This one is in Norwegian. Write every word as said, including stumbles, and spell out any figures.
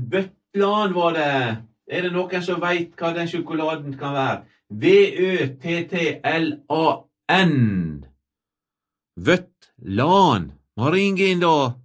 Vøtland var det. Er det noen som vet hva den sjokoladen kan være? V Ø T T L A N. Vøtland. Må ringe inn da.